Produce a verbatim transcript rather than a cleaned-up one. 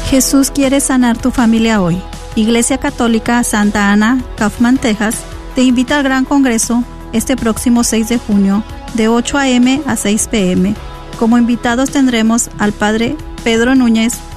Jesús quiere sanar tu familia hoy. Iglesia Católica Santa Ana, Kaufman, Texas, te invita al Gran Congreso este próximo seis de junio de ocho a eme a seis pe eme. Como invitados tendremos al Padre Pedro Núñez,